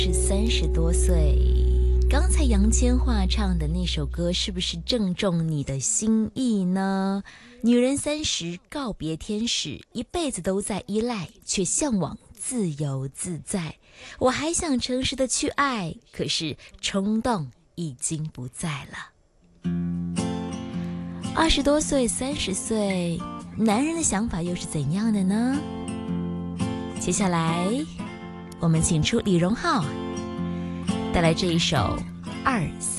是30多岁，刚才杨千嬅唱的那首歌是不是正中你的心意呢？女人30告别天使，一辈子都在依赖，却向往自由自在。我还想诚实的去爱，可是冲动已经不在了。20多岁、30岁，男人的想法又是怎样的呢？接下来我们请出李荣浩带来这一首2、3